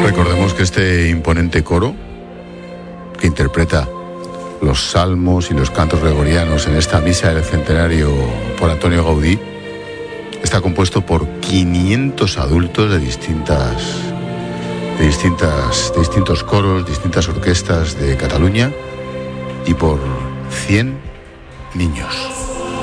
Recordemos que este imponente coro, que interpreta los salmos y los cantos gregorianos en esta misa del centenario por Antonio Gaudí, está compuesto por 500 adultos de distintos coros, distintas orquestas de Cataluña y por 100 niños.